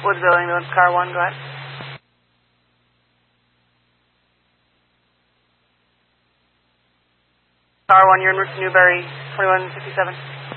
Woodsville ambulance, car 1, go ahead. Car 1, you're in Newberry, 2157.